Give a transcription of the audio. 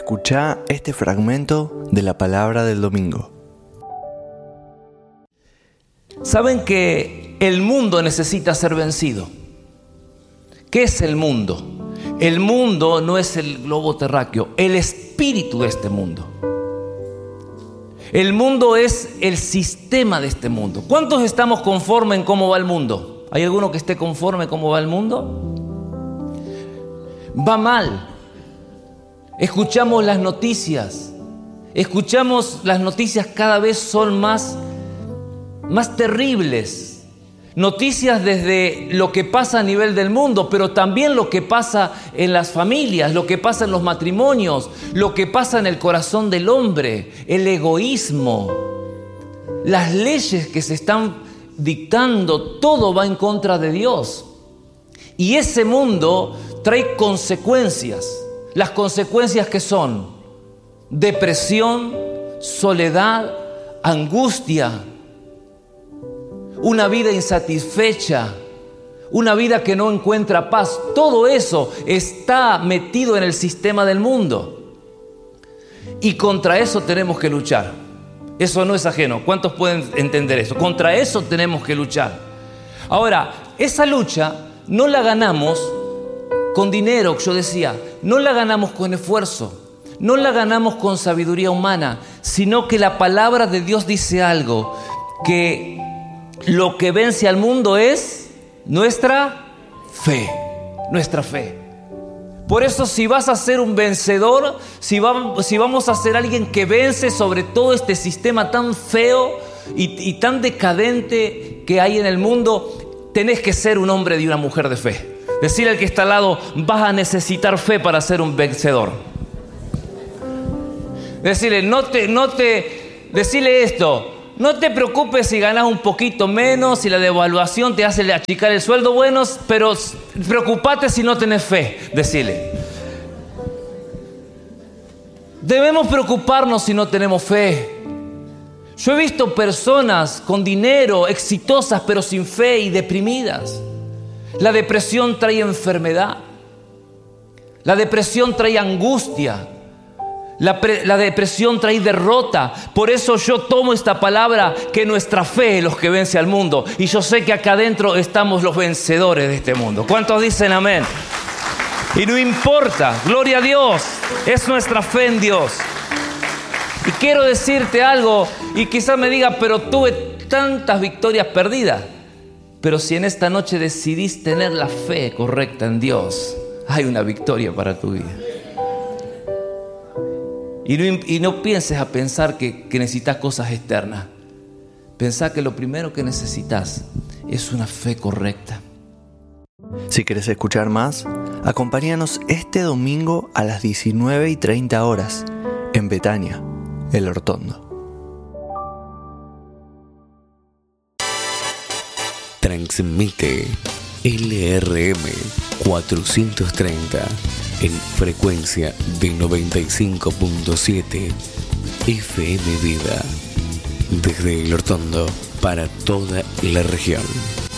Escuchá este fragmento de la palabra del domingo. Saben que el mundo necesita ser vencido. ¿Qué es el mundo? El mundo no es el globo terráqueo, el espíritu de este mundo. El mundo es el sistema de este mundo. ¿Cuántos estamos conformes en cómo va el mundo? ¿Hay alguno que esté conforme en cómo va el mundo? Va mal. Escuchamos las noticias. Las noticias cada vez son más terribles. Noticias desde lo que pasa a nivel del mundo, pero también lo que pasa en las familias, lo que pasa en los matrimonios, lo que pasa en el corazón del hombre, el egoísmo, las leyes que se están dictando, todo va en contra de Dios. Y ese mundo trae consecuencias. Las consecuencias que son depresión, soledad, angustia, una vida insatisfecha, una vida que no encuentra paz. Todo eso está metido en el sistema del mundo. Y contra eso tenemos que luchar. Eso no es ajeno. ¿Cuántos pueden entender eso? Contra eso tenemos que luchar. Ahora, esa lucha no la ganamos con dinero, yo decía. No la ganamos con esfuerzo. No la ganamos con sabiduría humana. Sino que la palabra de Dios dice algo. Que lo que vence al mundo es nuestra fe. Nuestra fe. Por eso, si vas a ser un vencedor, si vamos a ser alguien que vence sobre todo este sistema tan feo y tan decadente que hay en el mundo, tenés que ser un hombre y una mujer de fe. Decirle al que está al lado, vas a necesitar fe para ser un vencedor. Decirle, decirle esto. No te preocupes si ganas un poquito menos, si la devaluación te hace achicar el sueldo, bueno, pero preocupate si no tenés fe, decile. Debemos preocuparnos si no tenemos fe. Yo he visto personas con dinero, exitosas, pero sin fe y deprimidas. La depresión trae enfermedad. La depresión trae angustia. La depresión trae derrota. Por eso yo tomo esta palabra, que nuestra fe es lo que vence al mundo. Y yo sé que acá adentro estamos los vencedores de este mundo. ¿Cuántos dicen amén? Y no importa, gloria a Dios, es nuestra fe en Dios. Y quiero decirte algo, y quizás me diga, pero tuve tantas victorias perdidas. Pero si en esta noche decidís tener la fe correcta en Dios, hay una victoria para tu vida. Y no pienses a pensar que necesitas cosas externas. Pensá que lo primero que necesitas es una fe correcta. Si querés escuchar más, acompáñanos este domingo a las 19:30 horas en Betania, El Hortondo. Transmite LRM 430 en frecuencia de 95.7 FM Vida, desde El Hortondo para toda la región.